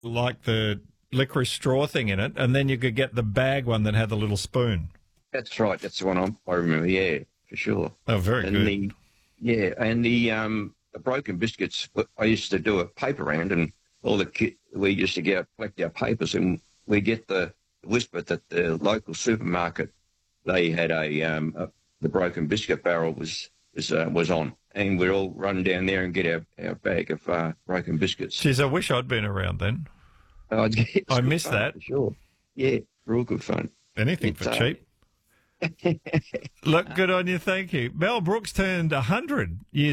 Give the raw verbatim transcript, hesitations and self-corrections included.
like the licorice straw thing in it, and then you could get the bag one that had the little spoon. That's right. That's the one I'm, I remember. Yeah, for sure. Oh, very and good. The, yeah, and the um the broken biscuits. I used to do a paper round, and all the ki- we used to get collect our papers, and we get the whisper that the local supermarket they had a um a, the broken biscuit barrel was was uh, was on, and we'd all run down there and get our, our bag of uh, broken biscuits. Jeez, I wish I'd been around then. Oh, it's, it's I good miss fun, that. for sure. Yeah, real good fun. Anything It's, for uh, cheap. Look, good on you. Thank you. Mel Brooks turned one hundred years